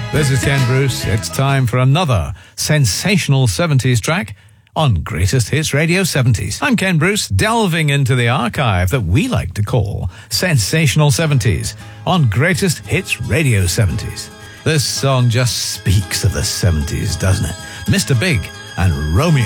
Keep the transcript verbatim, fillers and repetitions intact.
This is Ken Bruce. It's time for another sensational seventies track on Greatest Hits Radio seventies. I'm Ken Bruce, delving into the archive that we like to call Sensational seventies on Greatest Hits Radio seventies. This song just speaks of the seventies, doesn't it? Mister Big and Romeo.